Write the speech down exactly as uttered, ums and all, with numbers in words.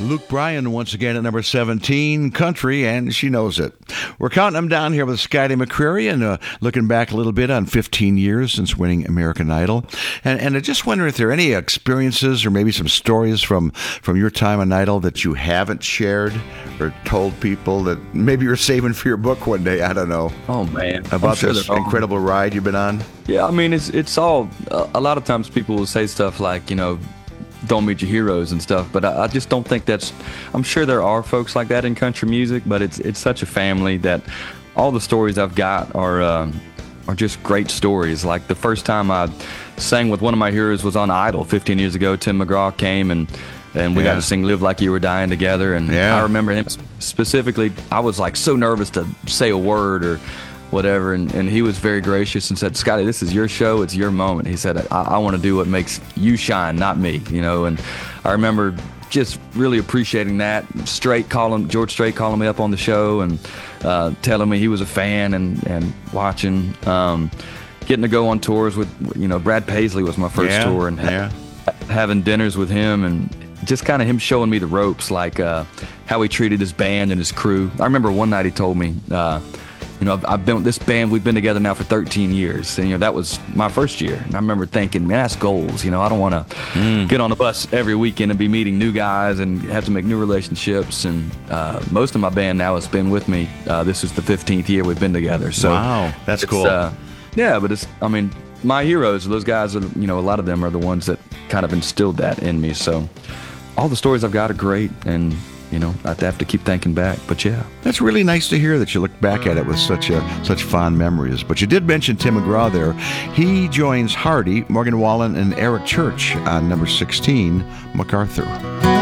Luke Bryan once again at number seventeen, country, and she knows it. We're counting them down here with Scotty McCreery and uh, looking back a little bit on fifteen years since winning American Idol. And, and I just wonder if there are any experiences or maybe some stories from, from your time on Idol that you haven't shared or told people that maybe you're saving for your book one day. I don't know. Oh, man. About sure this incredible ride you've been on? Yeah, I mean, it's, it's all, uh, a lot of times people will say stuff like, you know, don't meet your heroes and stuff, but I, I just don't think that's, I'm sure there are folks like that in country music, but it's it's such a family that all the stories I've got are um, are just great stories. Like the first time I sang with one of my heroes was on Idol fifteen years ago. Tim McGraw came and and we yeah. got to sing Live Like You Were Dying together, and yeah. I remember him specifically. I was like so nervous to say a word or whatever, and, and he was very gracious and said, Scotty, this is your show, it's your moment. He said, I, I want to do what makes you shine, not me, you know. And I remember just really appreciating that. Strait calling, George Strait calling me up on the show and uh, telling me he was a fan and, and watching, um, getting to go on tours with, you know, Brad Paisley was my first yeah, tour, and yeah. ha- having dinners with him and just kind of him showing me the ropes, like uh, how he treated his band and his crew. I remember one night he told me, uh, you know, I've, I've been with this band, we've been together now for thirteen years. And, you know, that was my first year. And I remember thinking, man, that's goals. You know, I don't want to mm. get on a bus every weekend and be meeting new guys and have to make new relationships. And uh, most of my band now has been with me. Uh, this is the fifteenth year we've been together. So wow, that's cool. Uh, yeah, but it's, I mean, my heroes, those guys, are, you know, a lot of them are the ones that kind of instilled that in me. So all the stories I've got are great. And, you know, I have to keep thinking back, but yeah. That's really nice to hear that you look back at it with such a, such fond memories. But you did mention Tim McGraw there. He joins Hardy, Morgan Wallen, and Eric Church on number sixteen, MacArthur.